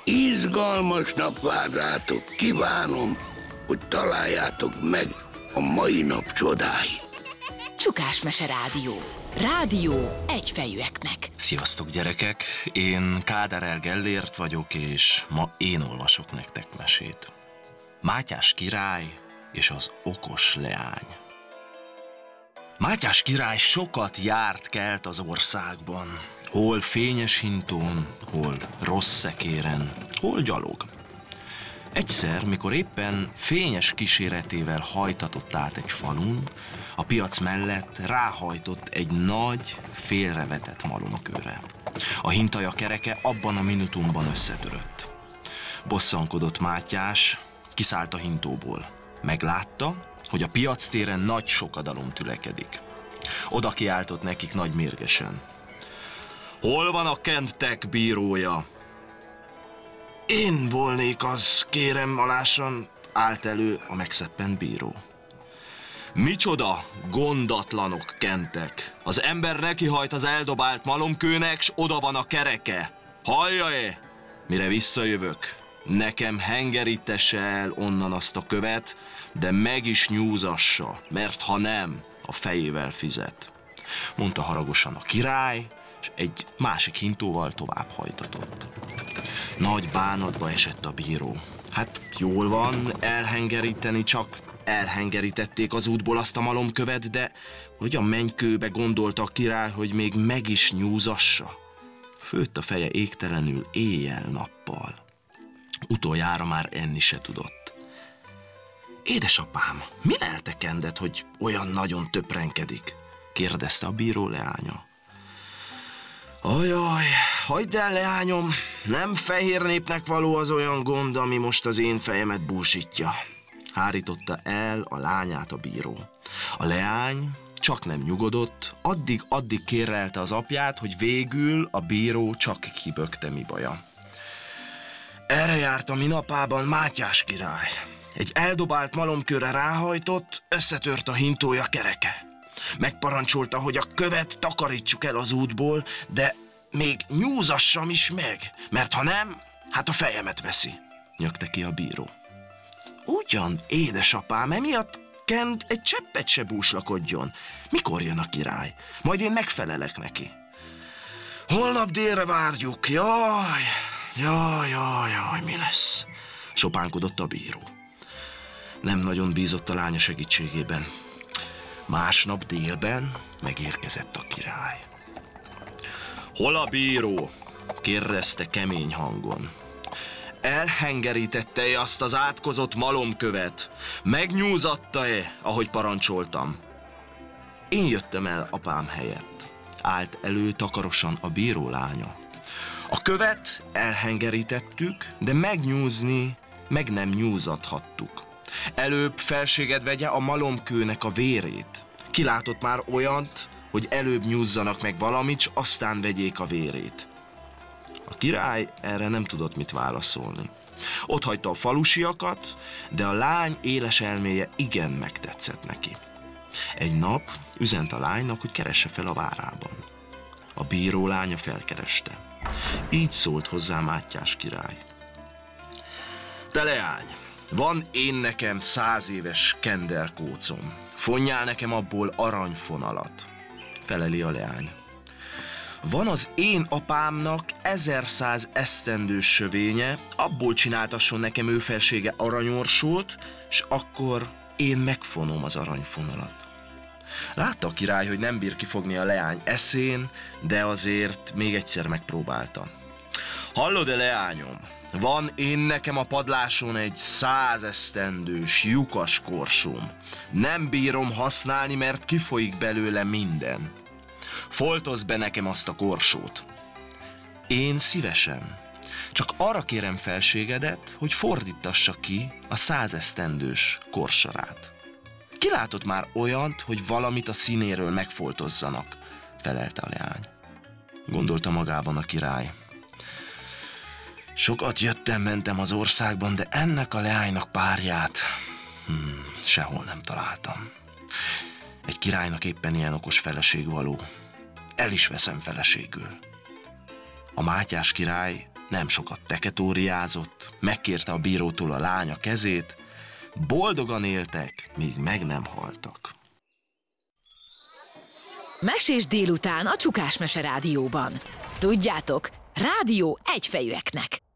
Izgalmas napvárrátok kívánom, hogy találjátok meg a mai nap csodái. Csukás Mese Rádió. Rádió egyfejűeknek. Sziasztok gyerekek, én Káder Gellért vagyok, és ma én olvasok nektek mesét. Mátyás király és az okos leány. Mátyás király sokat járt-kelt az országban, hol fényes hintón, hol rossz szekéren, hol gyalog. Egyszer, mikor éppen fényes kíséretével hajtatott át egy falun, a piac mellett ráhajtott egy nagy, félrevetett malomkőre. A hintaja kereke abban a minutumban összetörött. Bosszankodott Mátyás, kiszállt a hintóból. Meglátta, hogy a piactéren nagy sokadalom tülekedik. Oda kiáltott nekik nagy mérgesen. Hol van a kentek bírója? Én volnék az, kérem alásan, állt elő a megszeppent bíró. Micsoda gondatlanok kentek! Az ember nekihajt az eldobált malomkőnek, s oda van a kereke. Hallja-e? Mire visszajövök, nekem hengerítesse el onnan azt a követ, de meg is nyúzassa, mert ha nem, a fejével fizet. Mondta haragosan a király, és egy másik hintóval tovább hajtatott. Nagy bánatba esett a bíró. Hát jól van, elhengeríteni, csak elhengerítették az útból azt a malomkövet, de hogy a mennykőbe gondolta a király, hogy még meg is nyúzassa. Főtt a feje égtelenül éjjel-nappal. Utoljára már enni se tudott. Édesapám, mi leltekendett, hogy olyan nagyon töprenkedik? Kérdezte a bíró leánya. Ajaj, hagyd el, leányom, nem fehér népnek való az olyan gond, ami most az én fejemet búsítja. Hárította el a lányát a bíró. A leány csak nem nyugodott, addig kérelte az apját, hogy végül a bíró csak kibökte, mi baja. Erre járt a minapában Mátyás király. Egy eldobált malomkőre ráhajtott, összetört a hintója kereke. Megparancsolta, hogy a követ takarítsuk el az útból, de még nyúzassam is meg, mert ha nem, hát a fejemet veszi, nyögte ki a bíró. Ugyan, édesapám, emiatt Kent egy cseppet se búslakodjon. Mikor jön a király? Majd én megfelelek neki. Holnap délre várjuk. Jaj, mi lesz? Sopánkodott a bíró. Nem nagyon bízott a lánya segítségében. Másnap délben megérkezett a király. Hol a bíró? Kérdezte kemény hangon. Elhengerítette-e azt az átkozott malomkövet? Megnyúzatta-e, ahogy parancsoltam? Én jöttem el apám helyett. Állt elő takarosan a bíró lánya. A követ elhengerítettük, de megnyúzni meg nem nyúzathattuk. Előbb felséged vegye a malomkőnek a vérét. Kilátott már olyant, hogy előbb nyúzzanak meg valamit, s aztán vegyék a vérét. A király erre nem tudott mit válaszolni. Otthagyta a falusiakat, de a lány éles elméje igen megtetszett neki. Egy nap üzent a lánynak, hogy keresse fel a várában. A bíró lánya felkereste. Így szólt hozzá Mátyás király. Te leány, van én nekem 100 éves kenderkócom. Fonjál nekem abból aranyfonalat. Feleli a leány. Van az én apámnak 1100 esztendős sövénye, abból csináltasson nekem ő felsége aranyorsót, s akkor én megfonom az aranyfonalat. Látta a király, hogy nem bír kifogni a leány eszén, de azért még egyszer megpróbálta. Hallod-e, leányom? Van én nekem a padláson egy 100 esztendős lyukas korsóm. Nem bírom használni, mert kifolyik belőle minden. Foltozz be nekem azt a korsót. Én szívesen. Csak arra kérem felségedet, hogy fordítassa ki a 100 esztendős korsarát. Ki látott már olyant, hogy valamit a színéről megfoltozzanak? Felelte a leány. Gondolta magában a király. Sokat jöttem-mentem az országban, de ennek a leánynak párját sehol nem találtam. Egy királynak éppen ilyen okos feleség való. El is veszem feleségül. A Mátyás király nem sokat teketóriázott, megkérte a bírótól a lánya kezét, boldogan éltek, míg meg nem haltak. Mesés délután a Csukás Mese Rádióban. Tudjátok, rádió egyfejűeknek.